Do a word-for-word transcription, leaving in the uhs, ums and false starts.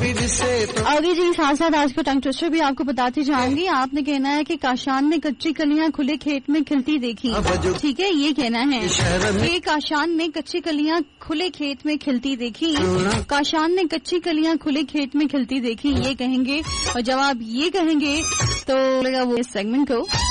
आगे जी साथ साथ आज का टंग ट्विस्टर भी आपको बताती जाऊंगी। आपने कहना है कि काशान ने कच्ची कलियां खुले खेत में खिलती देखी। ठीक है, ये कहना है कि काशान ने कच्ची कलियां खुले खेत में खिलती देखी। काशान ने कच्ची कलियां खुले खेत में खिलती देखी, ये कहेंगे। और जब आप ये कहेंगे तो लगा वो इस सेगमेंट को